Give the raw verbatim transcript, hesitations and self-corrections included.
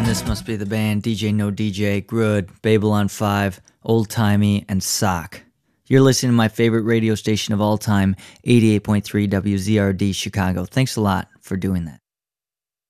This must be the band. D J No D J, Grud, Babylon five, Old Timey, and Sock. You're listening to my favorite radio station of all time, eighty-eight point three W Z R D Chicago. Thanks a lot for doing that.